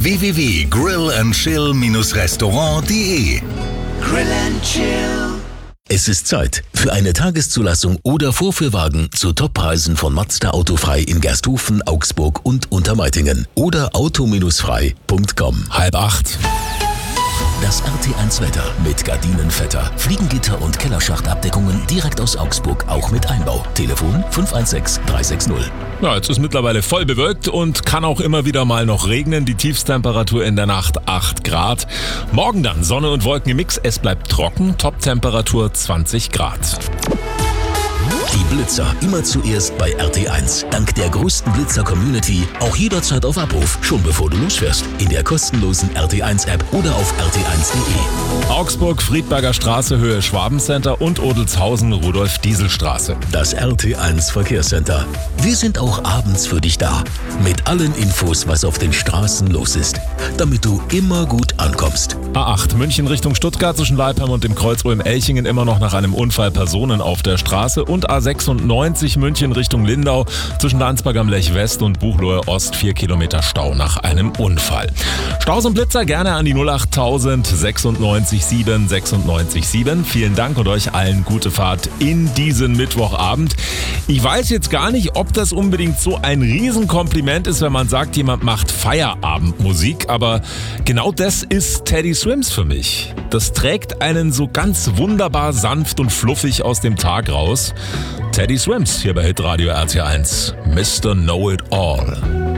www.grillandchill-restaurant.de. Grill and Chill. Es ist Zeit für eine Tageszulassung oder Vorführwagen zu Toppreisen von Mazda Autofrei in Gersthofen, Augsburg und Untermeitingen oder auto-frei.com. 7:30. Das RT1 Wetter mit Gardinenvetter, Fliegengitter und Kellerschachtabdeckungen direkt aus Augsburg, auch mit Einbau. Telefon 516 360. Ja, jetzt ist mittlerweile voll bewölkt und kann auch immer wieder mal noch regnen. Die Tiefstemperatur in der Nacht 8 Grad. Morgen dann Sonne und Wolken im Mix. Es bleibt trocken. Toptemperatur 20 Grad. Die Blitzer immer zuerst bei RT1. Dank der größten Blitzer-Community auch jederzeit auf Abruf, schon bevor du losfährst. In der kostenlosen RT1-App oder auf rt1.de. Augsburg, Friedberger Straße, Höhe Schwabencenter und Odelshausen, Rudolf-Diesel-Straße. Das RT1 Verkehrscenter. Wir sind auch abends für dich da. Mit allen Infos, was auf den Straßen los ist. Damit du immer gut ankommst. A8 München Richtung Stuttgart zwischen Weilheim und dem Kreuz Ulm-Elchingen immer noch nach einem Unfall Personen auf der Straße. Und A96 München Richtung Lindau zwischen Landsberg am Lech West und Buchloe Ost 4 Kilometer Stau nach einem Unfall. Staus und Blitzer gerne an die 08000 96 7 96 7. Vielen Dank und euch allen gute Fahrt in diesen Mittwochabend. Ich weiß jetzt gar nicht, ob das unbedingt so ein Riesenkompliment ist, wenn man sagt, jemand macht Feierabendmusik, aber genau das ist Teddy Swims für mich. Das trägt einen so ganz wunderbar sanft und fluffig aus dem Tag raus. Teddy Swims hier bei Hitradio RT1. Mr. Know It All.